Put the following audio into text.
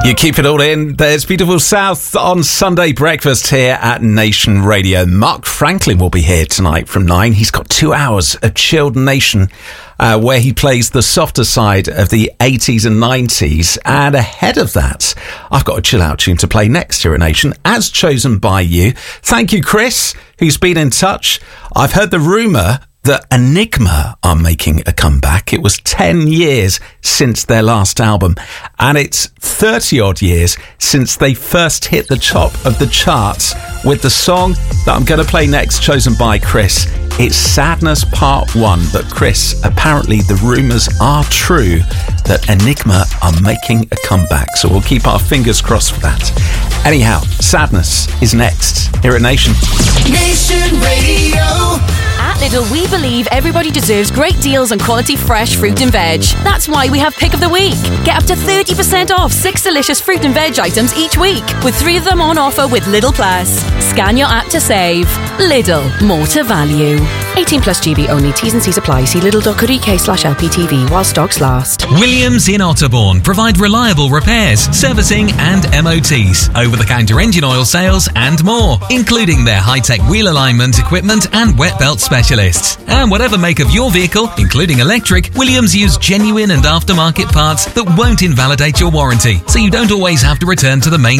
You keep it all in. There's Beautiful South on Sunday breakfast here at Nation Radio. Mark Franklin will be here tonight from 9. He's got 2 hours of chilled Nation where he plays the softer side of the 80s and 90s. And ahead of that, I've got a chill out tune to play next here at Nation, as chosen by you. Thank you, Chris, who's been in touch. I've heard the rumour that Enigma are making a comeback. It was 10 years since their last album, and it's 30-odd years since they first hit the top of the charts with the song that I'm going to play next, chosen by Chris. It's Sadness Part 1, but Chris, apparently the rumours are true that Enigma are making a comeback, so we'll keep our fingers crossed for that. Anyhow, Sadness is next here at Nation. Nation Radio. At Lidl, we believe everybody deserves great deals on quality fresh fruit and veg. That's why we have Pick of the Week. Get up to 30% off 6 delicious fruit and veg items each week, with 3 of them on offer with Lidl Plus. Scan your app to save. Lidl, more to value. 18 plus GB only. T's and C's apply. See lidl.co.uk/LPTV while stocks last. Williams in Otterbourne provide reliable repairs, servicing and MOTs, over-the-counter engine oil sales and more, including their high-tech wheel alignment equipment and wet belt specialists. And whatever make of your vehicle, including electric, Williams use genuine and aftermarket parts that won't invalidate your warranty, so you don't always have to return to the main